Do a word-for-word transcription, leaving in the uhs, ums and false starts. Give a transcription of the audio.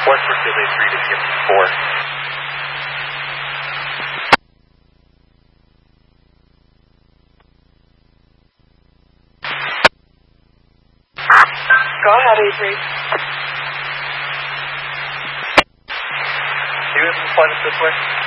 Westward Gateway three to Skip four. Go ahead, Avery. Do you have some flight us this way?